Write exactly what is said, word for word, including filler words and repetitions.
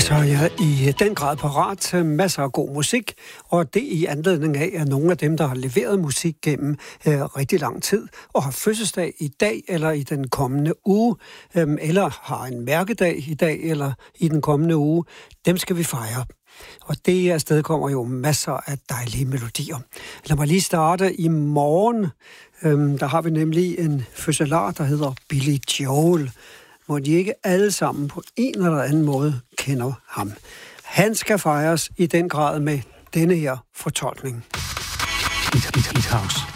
Så er jeg i den grad parat til masser af god musik, og det i anledning af, at nogle af dem, der har leveret musik gennem øh, rigtig lang tid, og har fødselsdag i dag eller i den kommende uge, øh, eller har en mærkedag i dag eller i den kommende uge, dem skal vi fejre. Og det afsted kommer jo masser af dejlige melodier. Lad mig lige starte i morgen. Øhm, der har vi nemlig en fødselar, der hedder Billy Joel, hvor de ikke alle sammen på en eller anden måde kender ham. Han skal fejres i den grad med denne her fortolkning. It, it, it house.